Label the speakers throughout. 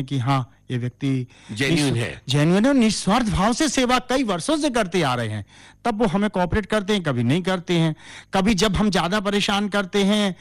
Speaker 1: हैं कि हाँ ये व्यक्ति
Speaker 2: जेन्युइन
Speaker 1: है, निस्वार्थ भाव से सेवा कई वर्षों से करते आ रहे हैं, तब वो हमें कोऑपरेट करते हैं, कभी नहीं करते हैं। कभी जब हम ज्यादा परेशान करते हैं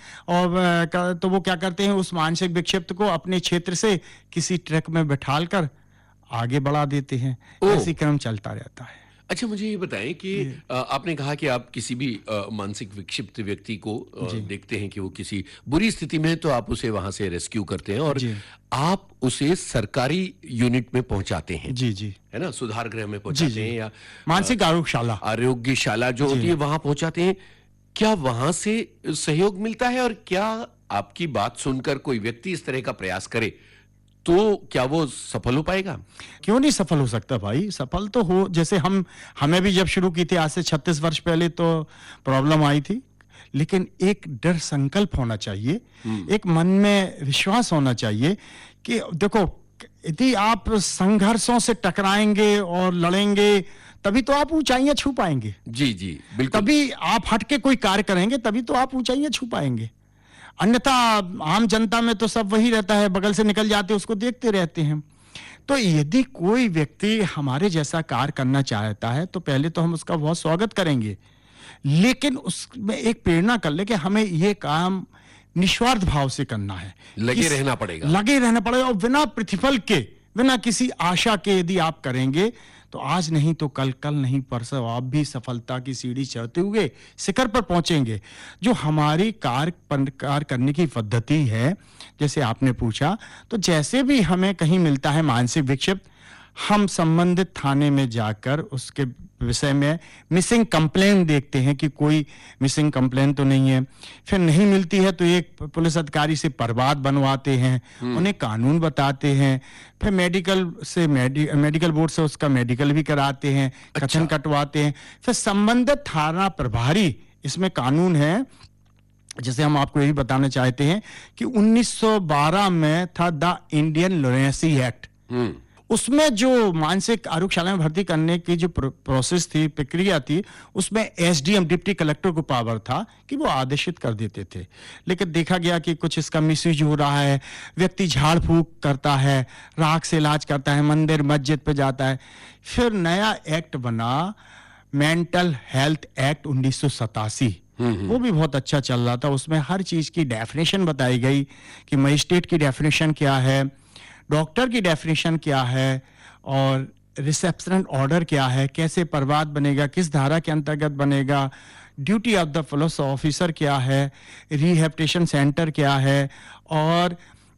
Speaker 1: और तो वो क्या करते हैं, उस मानसिक विक्षिप्त को अपने क्षेत्र से किसी ट्रक में बैठाल कर आगे बढ़ा देते हैं। ऐसी क्रम चलता रहता है।
Speaker 2: अच्छा, मुझे ये बताएं कि आपने कहा कि आप किसी भी मानसिक विक्षिप्त व्यक्ति को देखते हैं कि वो किसी बुरी स्थिति में है, तो आप उसे वहां से रेस्क्यू करते हैं और आप उसे सरकारी यूनिट में पहुंचाते हैं।
Speaker 1: जी जी,
Speaker 2: है ना, सुधार गृह में पहुंचाते हैं या
Speaker 1: मानसिक
Speaker 2: आरोग्यशाला जो होती है वहां पहुंचाते हैं। क्या वहां से सहयोग मिलता है और क्या आपकी बात सुनकर कोई व्यक्ति इस तरह का प्रयास करे तो क्या वो सफल हो पाएगा?
Speaker 1: क्यों नहीं सफल हो सकता भाई, सफल तो हो। जैसे हमें भी जब शुरू की थी आज से 36 वर्ष पहले तो प्रॉब्लम आई थी, लेकिन एक दृढ़ संकल्प होना चाहिए, एक मन में विश्वास होना चाहिए कि देखो, यदि आप संघर्षों से टकराएंगे और लड़ेंगे तभी तो आप ऊंचाइयां छू पाएंगे।
Speaker 2: जी जी बिल्कुल।
Speaker 1: तभी आप हट के कोई कार्य करेंगे तभी तो आप ऊंचाइयां छू पाएंगे। अन्यथा आम जनता में तो सब वही रहता है, बगल से निकल जाते उसको देखते रहते हैं। तो यदि कोई व्यक्ति हमारे जैसा कार्य करना चाहता है तो पहले तो हम उसका बहुत स्वागत करेंगे, लेकिन उसमें एक प्रेरणा कर ले कि हमें ये काम निस्वार्थ भाव से करना है,
Speaker 2: लगे रहना पड़ेगा
Speaker 1: और बिना प्रतिफल के, बिना किसी आशा के यदि आप करेंगे तो आज नहीं तो कल, कल नहीं परसों आप भी सफलता की सीढ़ी चढ़ते हुए शिखर पर पहुंचेंगे। जो हमारी कार्य करने की पद्धति है, जैसे आपने पूछा, तो जैसे भी हमें कहीं मिलता है मानसिक विक्षिप्त, हम संबंधित थाने में जाकर उसके विषय में मिसिंग कंप्लेंट देखते हैं कि कोई मिसिंग कंप्लेंट तो नहीं है। फिर नहीं मिलती है तो एक पुलिस अधिकारी से परवाद बनवाते हैं, उन्हें कानून बताते हैं, फिर मेडिकल बोर्ड से उसका मेडिकल भी कराते हैं, कथन कटवाते हैं। फिर संबंधित थाना प्रभारी, इसमें कानून है, जैसे हम आपको यही बताना चाहते हैं कि 1912 में था द इंडियन लुनेसी एक्ट। उसमें जो मानसिक आरोग्यशाला में भर्ती करने की जो प्रोसेस थी, प्रक्रिया थी, उसमें एसडीएम डिप्टी कलेक्टर को पावर था कि वो आदेशित कर देते थे। लेकिन देखा गया कि कुछ इसका मिसयूज हो रहा है, व्यक्ति झाड़ फूक करता है, राख से इलाज करता है, मंदिर मस्जिद पे जाता है। फिर नया एक्ट बना, मेंटल हेल्थ एक्ट 1987। वो भी बहुत अच्छा चल रहा था। उसमें हर चीज की डेफिनेशन बताई गई कि मजिस्ट्रेट की डेफिनेशन क्या है, डॉक्टर की डेफिनेशन क्या है और रिसेप्शन ऑर्डर क्या है, कैसे परवाद बनेगा, किस धारा के अंतर्गत बनेगा, duty of the police officer क्या है, रिहेबिलिटेशन सेंटर क्या है, और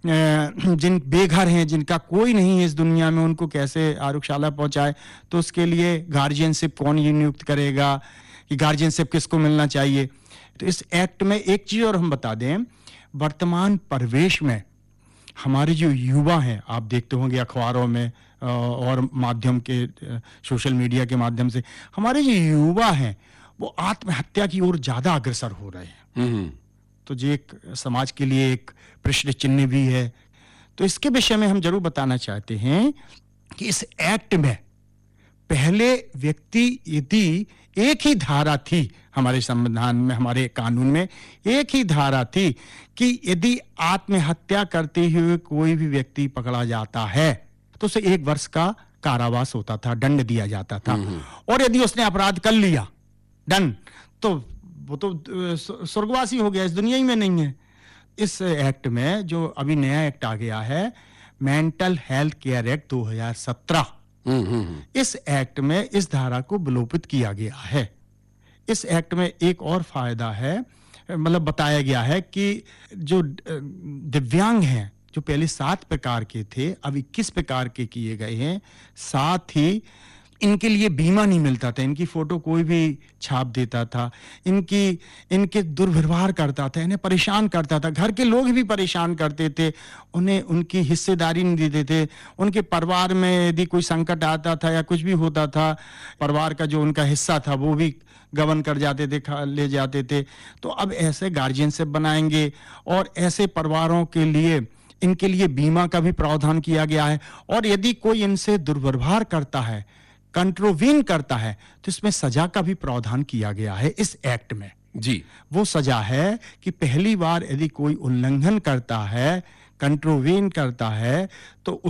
Speaker 1: जिन बेघर हैं, जिनका कोई नहीं है इस दुनिया में, उनको कैसे आरोग्यशाला पहुंचाए, तो उसके लिए गार्जियनशिप कौन नियुक्त करेगा, कि गार्जियनशिप किसको मिलना चाहिए। तो इस एक्ट में एक चीज और हम बता दें, वर्तमान परिवेश में हमारे जो युवा हैं, आप देखते होंगे अखबारों में और माध्यम के सोशल मीडिया के माध्यम से, हमारे जो युवा हैं वो आत्महत्या की ओर ज्यादा अग्रसर हो रहे हैं। तो ये एक समाज के लिए एक प्रश्न चिन्ह भी है। तो इसके विषय में हम जरूर बताना चाहते हैं कि इस एक्ट में पहले व्यक्ति, यदि एक ही धारा थी हमारे संविधान में, हमारे कानून में एक ही धारा थी कि यदि आत्महत्या करते हुए कोई भी व्यक्ति पकड़ा जाता है तो उसे 1 वर्ष का कारावास होता था, दंड दिया जाता था। और यदि उसने अपराध कर लिया, दंड, तो वो तो स्वर्गवासी हो गया, इस दुनिया ही में नहीं है। इस एक्ट में जो अभी नया एक्ट आ गया है, मेंटल हेल्थ केयर एक्ट 2017, इस एक्ट में इस धारा को विलोपित किया गया है। इस एक्ट में एक और फायदा है, मतलब बताया गया है कि जो दिव्यांग हैं, जो पहले 7 प्रकार के थे, अब 21 प्रकार के किए गए हैं। साथ ही इनके लिए बीमा नहीं मिलता था, इनकी फोटो कोई भी छाप देता था, इनके दुर्व्यवहार करता था, इन्हें परेशान करता था, घर के लोग भी परेशान करते थे, उन्हें उनकी हिस्सेदारी नहीं देते थे। उनके परिवार में यदि कोई संकट आता था या कुछ भी होता था, परिवार का जो उनका हिस्सा था वो भी गबन कर जाते थे, ले जाते थे। तो अब ऐसे गार्जियनशिप बनाएंगे और ऐसे परिवारों के लिए, इनके लिए बीमा का भी प्रावधान किया गया है। और यदि कोई इनसे दुर्व्यवहार करता है, कंट्रोवीन करता है, तो इसमें सजा का भी प्रावधान किया गया है इस एक्ट में।
Speaker 2: जी,
Speaker 1: वो सजा है कि पहली बार यदि कोई उल्लंघन करता है, कंट्रोवीन करता है, तो